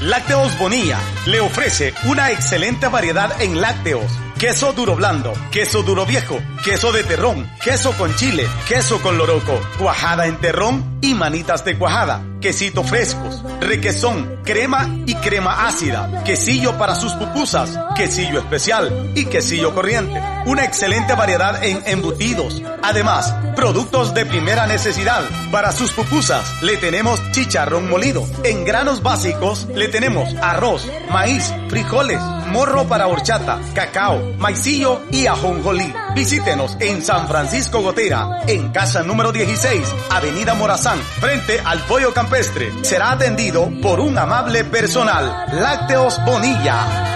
Lácteos Bonilla le ofrece una excelente variedad en lácteos. Queso duro blando, queso duro viejo, queso de terrón, queso con chile, queso con loroco, cuajada en terrón y manitas de cuajada, quesito frescos, requesón, crema y crema ácida, quesillo para sus pupusas, quesillo especial y quesillo corriente. Una excelente variedad en embutidos. Además, productos de primera necesidad. Para sus pupusas le tenemos chicharrón molido. En granos básicos le tenemos arroz, maíz, frijoles, morro para horchata, cacao, maicillo y ajonjolí. Visítenos en San Francisco Gotera, en casa número 16, Avenida Morazán, frente al Pollo Campestre. Será atendido por un amable personal. Lácteos Bonilla.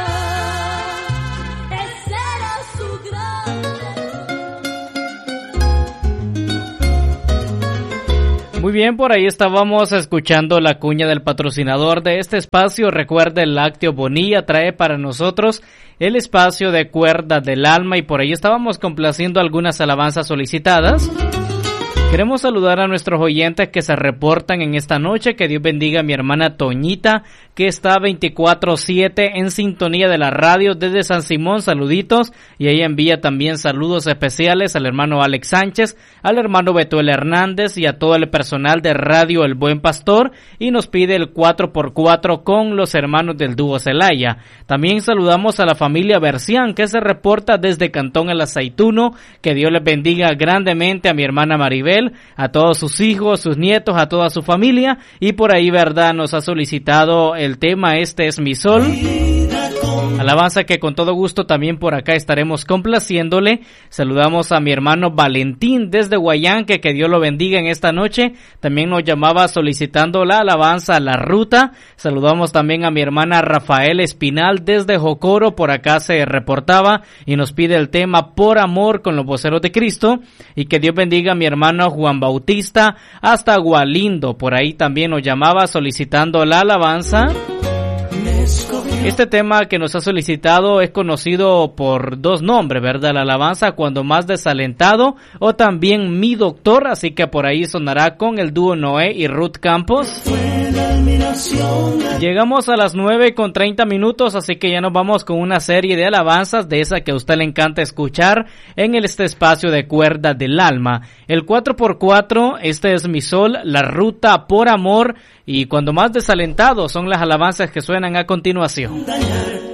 Muy bien, por ahí estábamos escuchando la cuña del patrocinador de este espacio. Recuerde, el Lácteo Bonilla trae para nosotros el espacio de Cuerda del Alma y por ahí estábamos complaciendo algunas alabanzas solicitadas. Queremos saludar a nuestros oyentes que se reportan en esta noche. Que Dios bendiga a mi hermana Toñita, que está 24/7 en sintonía de la radio desde San Simón. Saluditos. Y ella envía también saludos especiales al hermano Alex Sánchez, al hermano Betuel Hernández y a todo el personal de Radio El Buen Pastor. Y nos pide el 4x4 con los hermanos del dúo Celaya. También saludamos a la familia Bercián, que se reporta desde Cantón El Aceituno. Que Dios les bendiga grandemente a mi hermana Maribel, a todos sus hijos, sus nietos, a toda su familia. Y por ahí, verdad, nos ha solicitado el tema Este es mi sol, alabanza que con todo gusto también por acá estaremos complaciéndole. Saludamos a mi hermano Valentín desde Guayanque, que Dios lo bendiga en esta noche. También nos llamaba solicitando la alabanza La Ruta. Saludamos también a mi hermana Rafael Espinal desde Jocoro, por acá se reportaba y nos pide el tema Por Amor con los Voceros de Cristo. Y que Dios bendiga a mi hermano Juan Bautista hasta Gualindo, por ahí también nos llamaba solicitando la alabanza. Este tema que nos ha solicitado es conocido por dos nombres, ¿verdad? La alabanza Cuando Más Desalentado o también Mi Doctor, así que por ahí sonará con el dúo Noé y Ruth Campos. Llegamos a las 9:30, así que ya nos vamos con una serie de alabanzas de esa que a usted le encanta escuchar en este espacio de Cuerda del Alma. El 4x4, Este es mi sol, La Ruta, Por Amor y Cuando Más Desalentado son las alabanzas que suenan a continuación.